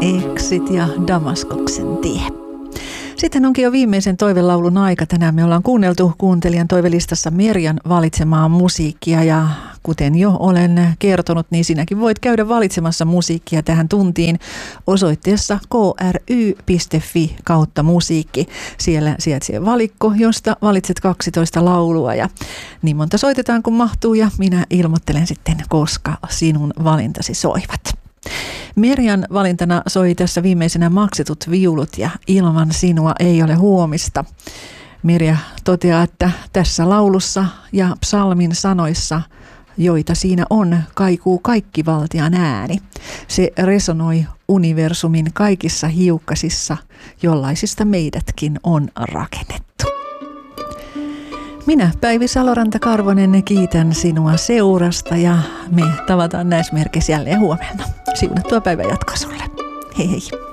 Exit ja Damaskoksen tie. Sitten onkin jo viimeisen toivelaulun aika. Tänään me ollaan kuunneltu kuuntelijan toivelistassa Merjan valitsemaa musiikkia ja kuten jo olen kertonut, niin sinäkin voit käydä valitsemassa musiikkia tähän tuntiin osoitteessa kry.fi/musiikki. Siellä sijaitsee valikko, josta valitset 12 laulua ja niin monta soitetaan kun mahtuu ja minä ilmoittelen sitten, koska sinun valintasi soivat. Merjan valintana soi tässä viimeisenä Maksetut viulut ja Ilman sinua ei ole huomista. Merja toteaa, että tässä laulussa ja psalmin sanoissa, joita siinä on, kaikuu kaikkivaltian ääni. Se resonoi universumin kaikissa hiukkasissa, jollaisista meidätkin on rakennettu. Minä, Päivi Saloranta-Karvonen, kiitän sinua seurasta ja me tavataan näissä merkeissä jälleen huomenna. Siunattua päivän jatkoa sulle. Hei hei.